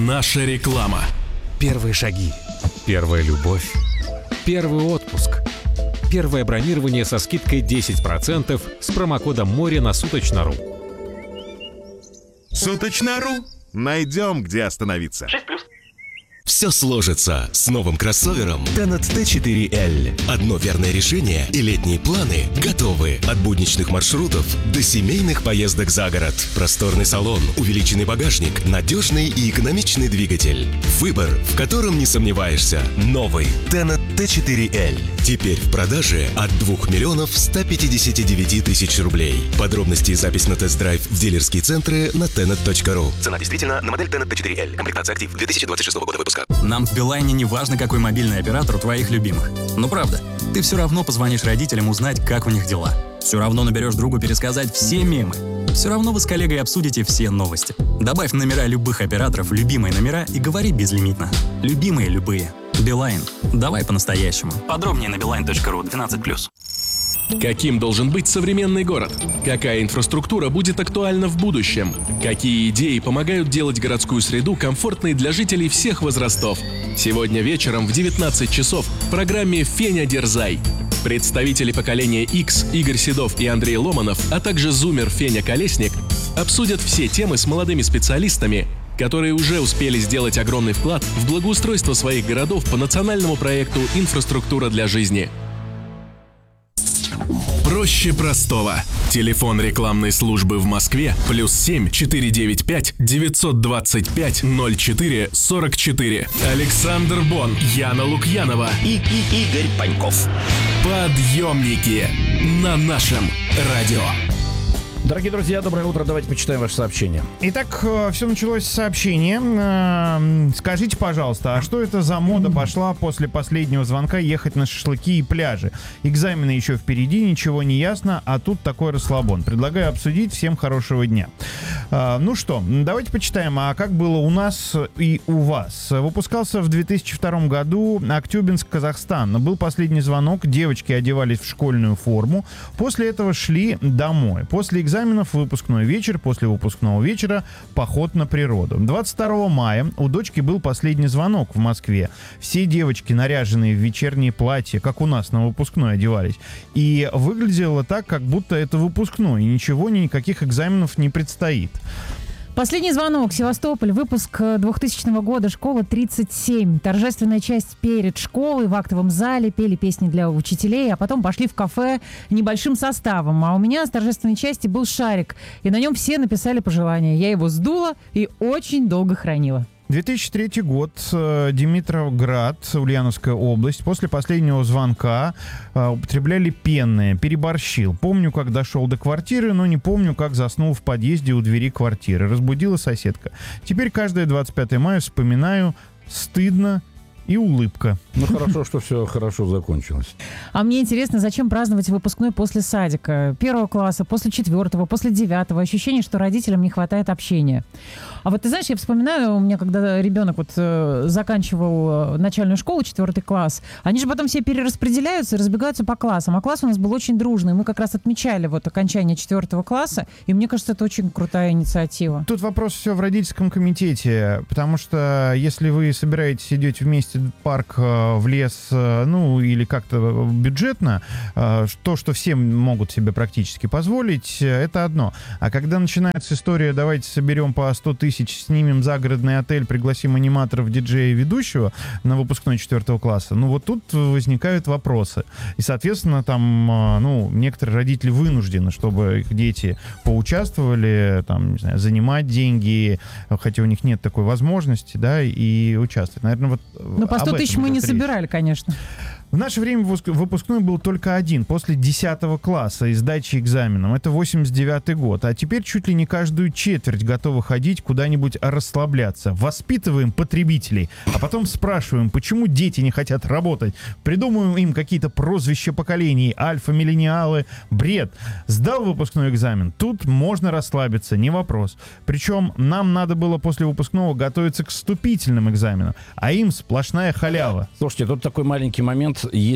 Наша реклама. Первые шаги. Первая любовь. Первый отпуск. Первое бронирование со скидкой 10% с промокодом «Море» на Суточно.ру. Суточно.ру. Найдем, где остановиться. 6+. Все сложится с новым кроссовером Tenet T4L. Одно верное решение, и летние планы готовы. От будничных маршрутов до семейных поездок за город. Просторный салон, увеличенный багажник, надежный и экономичный двигатель. Выбор, в котором не сомневаешься. Новый Tenet T4L. Теперь в продаже от 2 159 000 рублей. Подробности и запись на тест-драйв в дилерские центры на tenet.ru. Цена действительно на модель Tenet T4L. Комплектация «Актив» 2026 года выпуска. Нам в Билайне не важно, какой мобильный оператор у твоих любимых. Ну правда, ты все равно позвонишь родителям узнать, как у них дела. Все равно наберешь другу пересказать все мемы. Все равно вы с коллегой обсудите все новости. Добавь номера любых операторов в любимые номера и говори безлимитно. Любимые любые. Билайн. Давай по-настоящему. Подробнее на beeline.ru 12+. Каким должен быть современный город? Какая инфраструктура будет актуальна в будущем? Какие идеи помогают делать городскую среду комфортной для жителей всех возрастов? Сегодня вечером в 19 часов в программе «Феня Дерзай». Представители поколения X Игорь Седов и Андрей Ломанов, а также зумер Феня Колесник обсудят все темы с молодыми специалистами, которые уже успели сделать огромный вклад в благоустройство своих городов по национальному проекту «Инфраструктура для жизни». Проще простого. Телефон рекламной службы в Москве +7 495 925 04 44. Александр Бон, Яна Лукьянова И Игорь Паньков. Подъемники на нашем радио. Дорогие друзья, доброе утро. Давайте почитаем ваши сообщения. Итак, все началось с сообщения. Скажите, пожалуйста, а что это за мода пошла после последнего звонка ехать на шашлыки и пляжи? Экзамены еще впереди, ничего не ясно, а тут такой расслабон. Предлагаю обсудить. Всем хорошего дня. Ну что, давайте почитаем, а как было у нас и у вас. Выпускался в 2002 году Актюбинск, Казахстан. Был последний звонок, девочки одевались в школьную форму. После этого шли домой. После экзаменов выпускной вечер, после выпускного вечера поход на природу. 22 мая у дочки был последний звонок в Москве. Все девочки, наряженные в вечерние платья, как у нас на выпускной одевались. И выглядело так, как будто это выпускной, и ничего, никаких экзаменов не предстоит. Последний звонок. Севастополь. Выпуск 2000 года. Школа 37. Торжественная часть перед школой в актовом зале. Пели песни для учителей, а потом пошли в кафе небольшим составом. А у меня с торжественной части был шарик. И на нем все написали пожелания. Я его сдула и очень долго хранила. 2003 год, Димитровград, Ульяновская область. После последнего звонка употребляли пенное, переборщил. Помню, как дошел до квартиры, но не помню, как заснул в подъезде у двери квартиры. Разбудила соседка. Теперь каждое 25 мая вспоминаю, стыдно и улыбка. Ну, хорошо, что все хорошо закончилось. А мне интересно, зачем праздновать выпускной после садика? 1 класса, после 4, после 9. Ощущение, что родителям не хватает общения. А вот ты знаешь, я вспоминаю, у меня когда ребенок заканчивал начальную школу, 4 класс, они же потом все перераспределяются и разбегаются по классам. А класс у нас был очень дружный. Мы как раз отмечали окончание 4 класса, и мне кажется, это очень крутая инициатива. Тут вопрос все в родительском комитете, потому что если вы собираетесь идете вместе в парк, в лес, или как-то бюджетно, то, что все могут себе практически позволить, это одно. А когда начинается история, давайте соберем по 100 000, снимем загородный отель, пригласим аниматоров, диджея, ведущего на выпускной 4 класса, тут возникают вопросы. И, соответственно, там, некоторые родители вынуждены, чтобы их дети поучаствовали, занимать деньги, хотя у них нет такой возможности, да, и участвовать. Наверное, по 100 000 мы не собирали, конечно. В наше время выпускной был только один, после 10 класса и сдачи экзаменов. Это 89-й год. А теперь чуть ли не каждую четверть готовы ходить куда-нибудь расслабляться. Воспитываем потребителей, а потом спрашиваем, почему дети не хотят работать. Придумываем им какие-то прозвища поколений, альфа-миллениалы. Бред. Сдал выпускной экзамен, тут можно расслабиться, не вопрос. Причем нам надо было после выпускного готовиться к вступительным экзаменам, а им сплошная халява. Слушайте, тут такой маленький момент.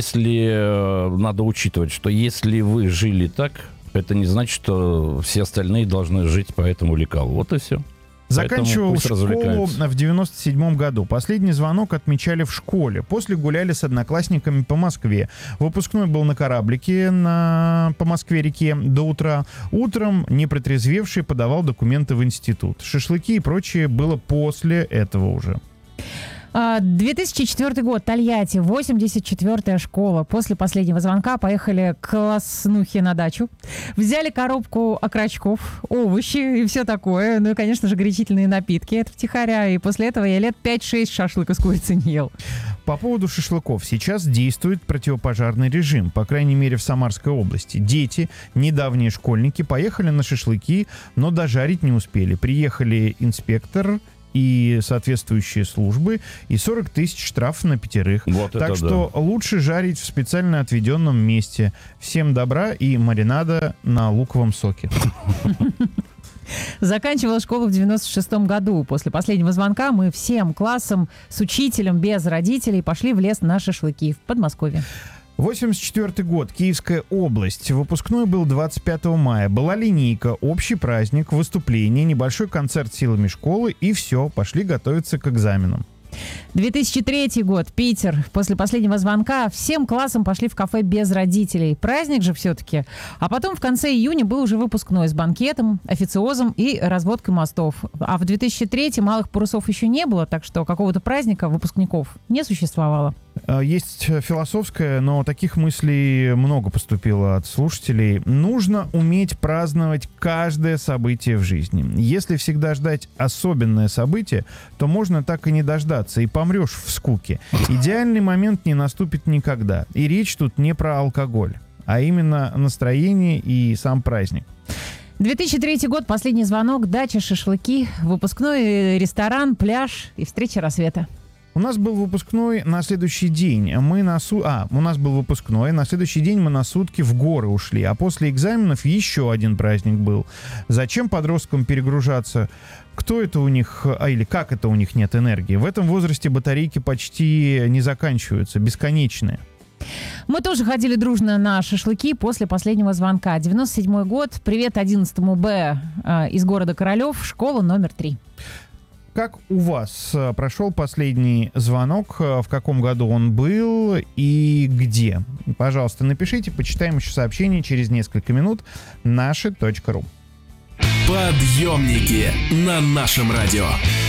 Если надо учитывать, что если вы жили так, это не значит, что все остальные должны жить по этому лекалу. Вот и все. Заканчивал пусть школу развлекаются. в 97 году. Последний звонок отмечали в школе. После гуляли с одноклассниками по Москве. Выпускной был на кораблике по Москве-реке до утра. Утром, не протрезвевший, подавал документы в институт. Шашлыки и прочее было после этого уже. 2004 год, Тольятти, 84-я школа. После последнего звонка поехали к класснухе на дачу. Взяли коробку окорочков, овощи и все такое. Ну и, конечно же, горячительные напитки. Это втихаря. И после этого я лет 5-6 шашлык из курицы не ел. По поводу шашлыков. Сейчас действует противопожарный режим, по крайней мере в Самарской области. Дети, недавние школьники, поехали на шашлыки, но дожарить не успели. Приехали инспектор и соответствующие службы, и 40 тысяч штрафов на 5. Вот так это что лучше жарить в специально отведенном месте. Всем добра и маринада на луковом соке. Заканчивала школу в 96-м году. После последнего звонка мы всем классом с учителем без родителей пошли в лес на шашлыки в Подмосковье. 84 год, Киевская область. Выпускной был 25 мая. Была линейка, общий праздник, выступление, небольшой концерт силами школы и все, пошли готовиться к экзаменам. 2003 год, Питер. После последнего звонка всем классом пошли в кафе без родителей. Праздник же все-таки. А потом в конце июня был уже выпускной с банкетом, официозом и разводкой мостов. А в 2003 малых парусов еще не было, так что какого-то праздника выпускников не существовало. Есть философское, но таких мыслей много поступило от слушателей. Нужно уметь праздновать каждое событие в жизни. Если всегда ждать особенное событие, то можно так и не дождаться, и помрешь в скуке. Идеальный момент не наступит никогда. И речь тут не про алкоголь, а именно настроение и сам праздник. 2003 год, последний звонок, дача, шашлыки, выпускной ресторан, пляж и встреча рассвета. У нас был выпускной на следующий день. У нас был выпускной. На следующий день мы на сутки в горы ушли. А после экзаменов еще один праздник был. Зачем подросткам перегружаться? Кто это у них, или как это у них нет энергии? В этом возрасте батарейки почти не заканчиваются, бесконечные. Мы тоже ходили дружно на шашлыки после последнего звонка. 97-й год. Привет 11-му Б из города Королев. Школа номер 3. Как у вас прошел последний звонок? В каком году он был и где? Пожалуйста, напишите, почитаем еще сообщение через несколько минут. Наши.ру. Подъемники на нашем радио.